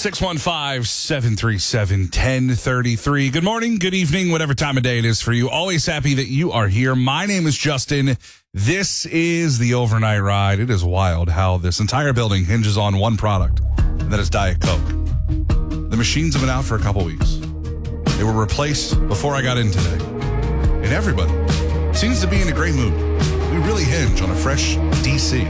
615-737-1033. Good morning, good evening, whatever time of day it is for you. Always happy that you are here. My name is Justin. This is the Overnight Ride. It is wild how this entire building hinges on one product, and that is Diet Coke. The machines have been out for a couple weeks. They were replaced before I got in today. And everybody seems to be in a great mood. We really hinge on a fresh DC.